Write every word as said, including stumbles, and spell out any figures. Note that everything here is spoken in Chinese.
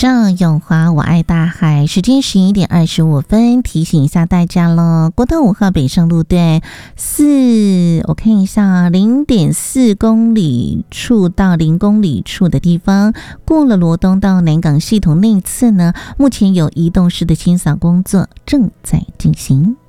上永华我爱大海，时间十一点二十五分，提醒一下大家了，国道五号北上路段四，我看一下零点四公里处到零公里处的地方，过了罗东到南港系统内侧呢，目前有移动式的清扫工作正在进行。